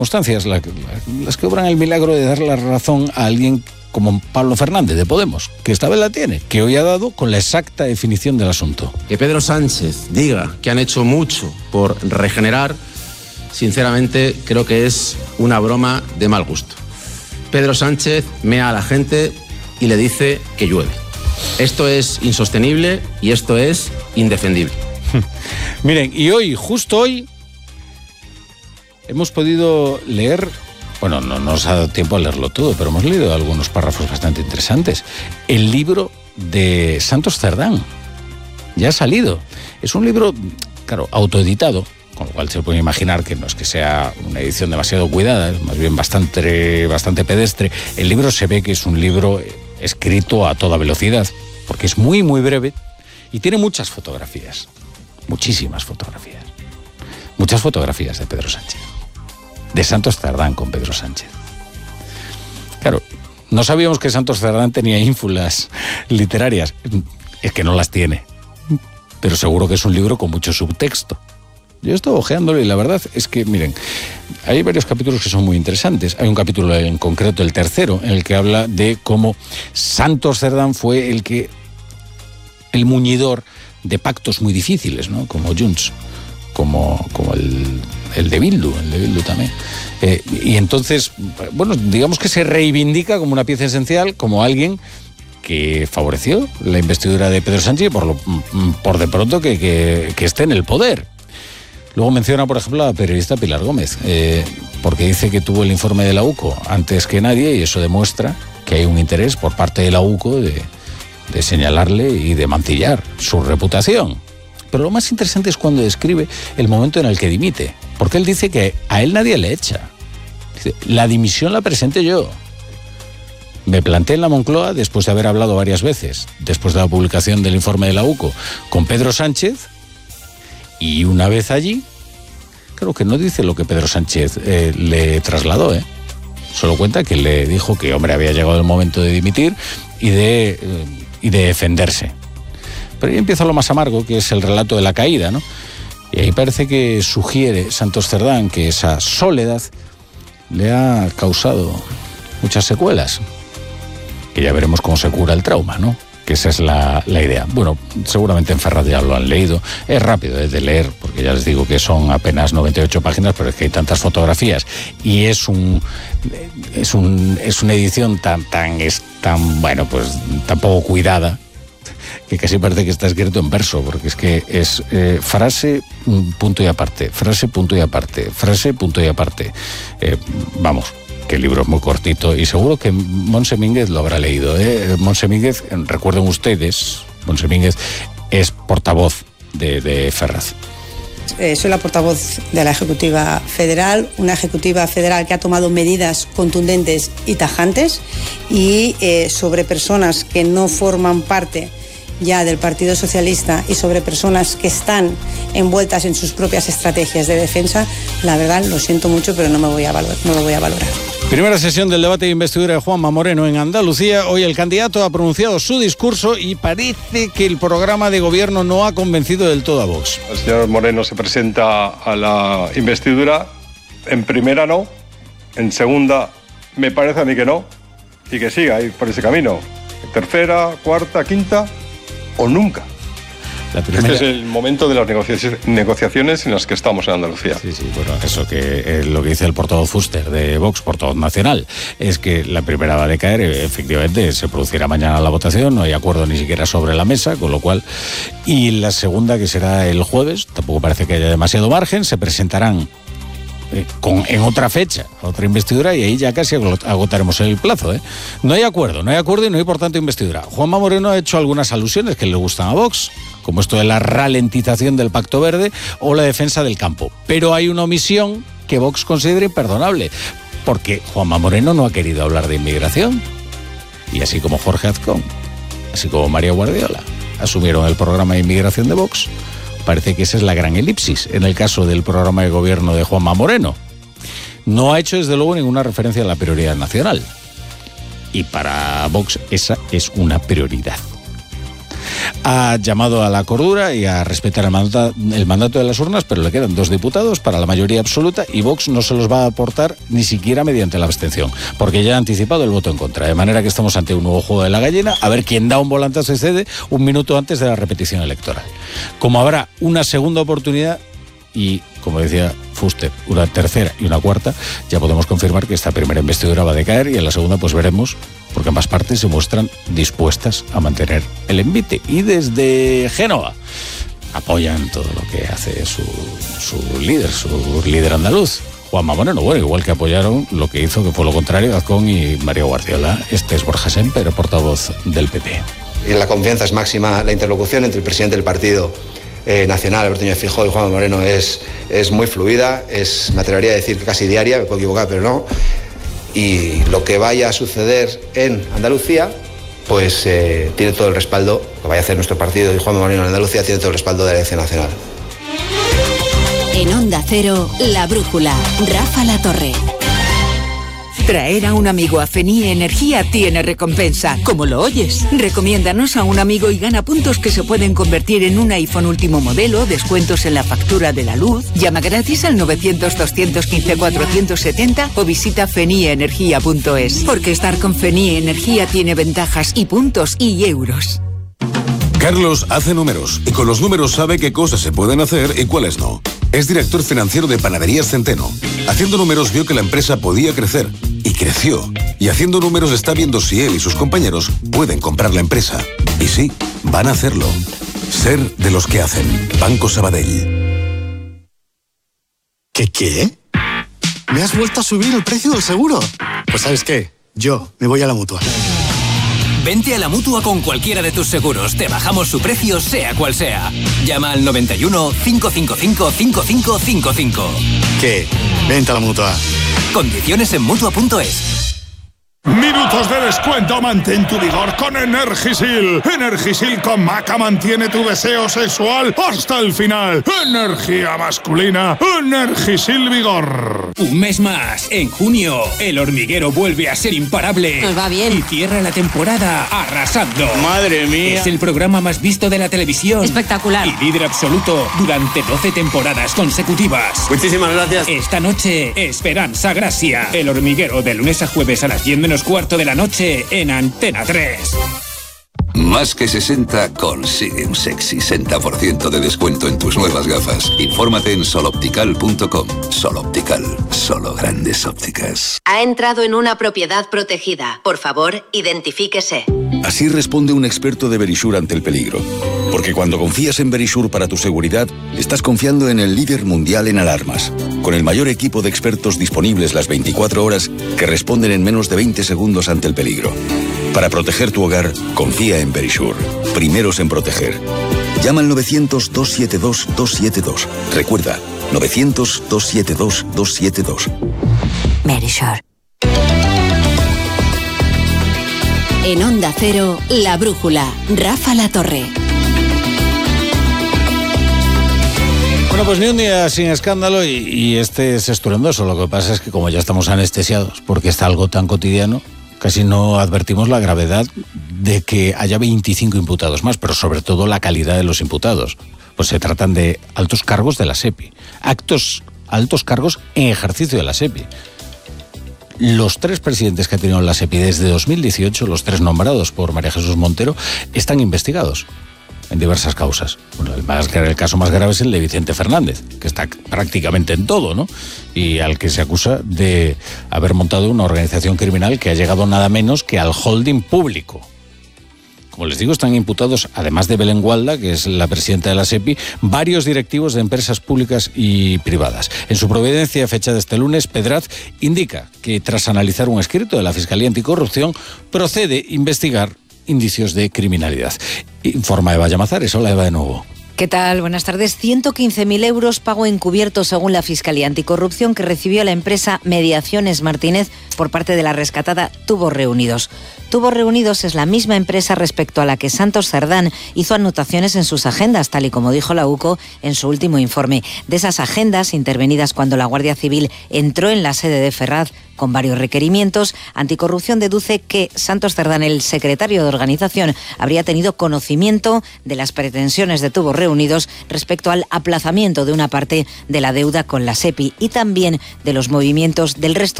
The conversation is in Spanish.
circunstancias las que obran el milagro de dar la razón a alguien como Pablo Fernández de Podemos, que esta vez la tiene, que hoy ha dado con la exacta definición del asunto. Que Pedro Sánchez diga que han hecho mucho por regenerar, sinceramente creo que es una broma de mal gusto. Pedro Sánchez mea a la gente y le dice que llueve. Esto es insostenible y esto es indefendible. Miren, y hoy, justo hoy, hemos podido leer, bueno, no nos ha dado tiempo a leerlo todo, pero hemos leído algunos párrafos bastante interesantes. El libro de Santos Cerdán ya ha salido. Es un libro, claro, autoeditado, con lo cual se puede imaginar que no es que sea una edición demasiado cuidada, es más bien bastante pedestre. El libro se ve que es un libro escrito a toda velocidad, porque es muy, muy breve y tiene muchas fotografías, muchísimas fotografías. Muchas fotografías de Pedro Sánchez, de Santos Cerdán con Pedro Sánchez. Claro, no sabíamos que Santos Cerdán tenía ínfulas literarias, es que no las tiene, pero seguro que es un libro con mucho subtexto. Yo he estado ojeándolo y la verdad es que, miren, hay varios capítulos que son muy interesantes. Hay un capítulo en concreto, el tercero, en el que habla de cómo Santos Cerdán fue el muñidor de pactos muy difíciles, ¿no? Como Junts, como el de Bildu también. Y entonces, bueno, digamos que se reivindica como una pieza esencial, como alguien que favoreció la investidura de Pedro Sánchez por de pronto que esté en el poder. Luego menciona, por ejemplo, a la periodista Pilar Gómez, porque dice que tuvo el informe de la UCO antes que nadie y eso demuestra que hay un interés por parte de la UCO de señalarle y de mancillar su reputación. Pero lo más interesante es cuando describe el momento en el que dimite, porque él dice que a él nadie le echa. Dice, la dimisión la presenté yo. Me planté en la Moncloa después de haber hablado varias veces, después de la publicación del informe de la UCO, con Pedro Sánchez. Y una vez allí, creo que no dice lo que Pedro Sánchez le trasladó, Solo cuenta que le dijo que, hombre, había llegado el momento de dimitir y de defenderse. Pero ahí empieza lo más amargo, que es el relato de la caída, ¿no? Y ahí parece que sugiere Santos Cerdán que esa soledad le ha causado muchas secuelas. Que ya veremos cómo se cura el trauma, ¿no? Que esa es la idea. Bueno, seguramente en Ferraz ya lo han leído. Es rápido de leer, porque ya les digo que son apenas 98 páginas, pero es que hay tantas fotografías y es una edición tan bueno, pues tan poco cuidada, que casi parece que está escrito en verso, porque es que es frase, punto y aparte, frase, punto y aparte, frase, punto y aparte. Vamos, que el libro es muy cortito y seguro que Montse Mínguez lo habrá leído. Montse Mínguez, recuerden ustedes, Montse Mínguez es portavoz de Ferraz. Soy la portavoz de la Ejecutiva Federal, una Ejecutiva Federal que ha tomado medidas contundentes y tajantes y sobre personas que no forman parte ya del Partido Socialista y sobre personas que están envueltas en sus propias estrategias de defensa, la verdad lo siento mucho, pero no lo voy a valorar. Primera sesión del debate de investidura de Juanma Moreno en Andalucía. Hoy el candidato ha pronunciado su discurso y parece que el programa de gobierno no ha convencido del todo a Vox. El señor Moreno se presenta a la investidura, en primera no, en segunda me parece a mí que no, y que siga ahí por ese camino. Tercera, cuarta, quinta o nunca. Este es el momento de las negociaciones en las que estamos en Andalucía. Sí, bueno, eso que lo que dice el portavoz Fuster de Vox, portavoz nacional, es que la primera va a decaer, efectivamente, se producirá mañana la votación, no hay acuerdo ni siquiera sobre la mesa, con lo cual, y la segunda, que será el jueves, tampoco parece que haya demasiado margen, se presentarán en otra fecha, otra investidura, y ahí ya casi agotaremos el plazo. No hay acuerdo y no hay por tanto investidura. Juanma Moreno ha hecho algunas alusiones que le gustan a Vox, como esto de la ralentización del Pacto Verde o la defensa del campo. Pero hay una omisión que Vox considera imperdonable, porque Juanma Moreno no ha querido hablar de inmigración. Y así como Jorge Azcón, así como María Guardiola, asumieron el programa de inmigración de Vox, parece que esa es la gran elipsis en el caso del programa de gobierno de Juanma Moreno. No ha hecho desde luego ninguna referencia a la prioridad nacional. Y para Vox esa es una prioridad. Ha llamado a la cordura y a respetar el mandato de las urnas, pero le quedan 2 diputados para la mayoría absoluta y Vox no se los va a aportar ni siquiera mediante la abstención, porque ya ha anticipado el voto en contra. De manera que estamos ante un nuevo juego de la gallina, a ver quién da un volantazo y cede un minuto antes de la repetición electoral. Como habrá una segunda oportunidad y, como decía Fuster, una tercera y una cuarta, ya podemos confirmar que esta primera investidura va a decaer y en la segunda pues veremos, porque ambas partes se muestran dispuestas a mantener el envite. Y desde Génova apoyan todo lo que hace su líder andaluz, Juanma Moreno. Bueno, igual que apoyaron lo que hizo, que fue lo contrario, Azcón y Mario Guardiola. Este es Borja Semper, portavoz del PP. Y la confianza es máxima, la interlocución entre el presidente del partido nacional, Alberto Núñez Feijóo, y Juanma Moreno es muy fluida, me atrevería a decir que casi diaria, me puedo equivocar, pero no. Y lo que vaya a suceder en Andalucía, pues tiene todo el respaldo, lo que vaya a hacer nuestro partido y Juanma Moreno en Andalucía tiene todo el respaldo de la Dirección Nacional. En Onda Cero, La Brújula, Rafa La Torre. Traer a un amigo a FENIE Energía tiene recompensa. ¿Cómo lo oyes? Recomiéndanos a un amigo y gana puntos que se pueden convertir en un iPhone último modelo, descuentos en la factura de la luz. Llama gratis al 900-215-470 o visita fenieenergia.es. Porque estar con FENIE Energía tiene ventajas y puntos y euros. Carlos hace números y con los números sabe qué cosas se pueden hacer y cuáles no. Es director financiero de Panaderías Centeno. Haciendo números vio que la empresa podía crecer y creció. Y haciendo números está viendo si él y sus compañeros pueden comprar la empresa. Y sí, van a hacerlo. Ser de los que hacen. Banco Sabadell. ¿Qué? ¿Me has vuelto a subir el precio del seguro? Pues ¿sabes qué? Yo me voy a la Mutua. Vente a la Mutua con cualquiera de tus seguros. Te bajamos su precio, sea cual sea. Llama al 91 555 5555. ¿Qué? Vente a la Mutua. Condiciones en Mutua.es. Minutos de descuento, mantén tu vigor con Energisil. Energisil con maca mantiene tu deseo sexual hasta el final. Energía masculina, Energisil Vigor. Un mes más, en junio, El Hormiguero vuelve a ser imparable. Nos va bien. Y cierra la temporada arrasando. ¡Madre mía! Es el programa más visto de la televisión. Espectacular. Y líder absoluto durante 12 temporadas consecutivas. Muchísimas gracias. Esta noche, Esperanza Gracia. El Hormiguero, de lunes a jueves a las 10:45 de la noche en Antena 3. Más que 60 consigue un sexy 60% de descuento en tus nuevas gafas. Infórmate en soloptical.com. Soloptical, solo grandes ópticas. Ha entrado en una propiedad protegida. Por favor, identifíquese. Así responde un experto de Verisure ante el peligro. Porque cuando confías en Verisure para tu seguridad, estás confiando en el líder mundial en alarmas, con el mayor equipo de expertos disponibles las 24 horas que responden en menos de 20 segundos ante el peligro. Para proteger tu hogar, confía en Verisure. Primeros en proteger. Llama al 900-272-272. Recuerda, 900-272-272. Verisure. En Onda Cero, La Brújula, Rafa La Torre. Bueno, pues ni un día sin escándalo y este es estruendoso. Lo que pasa es que como ya estamos anestesiados porque está algo tan cotidiano, casi no advertimos la gravedad de que haya 25 imputados más, pero sobre todo la calidad de los imputados. Pues se tratan de altos cargos de la SEPI, altos cargos en ejercicio de la SEPI. Los 3 presidentes que ha tenido la SEPI desde 2018, los 3 nombrados por María Jesús Montero, están investigados en diversas causas. Bueno, el caso más grave es el de Vicente Fernández, que está prácticamente en todo, ¿no? Y al que se acusa de haber montado una organización criminal que ha llegado nada menos que al holding público. Como les digo, están imputados, además de Belén Gualda, que es la presidenta de la SEPI, varios directivos de empresas públicas y privadas. En su providencia, fecha de este lunes, Pedraz indica que tras analizar un escrito de la Fiscalía Anticorrupción, procede a investigar indicios de criminalidad. Informa Eva Llamazares. Hola, Eva, de nuevo. ¿Qué tal? Buenas tardes. 115.000 euros pago encubierto según la Fiscalía Anticorrupción que recibió la empresa Mediaciones Martínez por parte de la rescatada Tubos Reunidos. Tubos Reunidos es la misma empresa respecto a la que Santos Cerdán hizo anotaciones en sus agendas, tal y como dijo la UCO en su último informe. De esas agendas, intervenidas cuando la Guardia Civil entró en la sede de Ferraz con varios requerimientos, Anticorrupción deduce que Santos Cerdán, el secretario de organización, habría tenido conocimiento de las pretensiones de Tubos Reunidos respecto al aplazamiento de una parte de la deuda con la SEPI y también de los movimientos del resto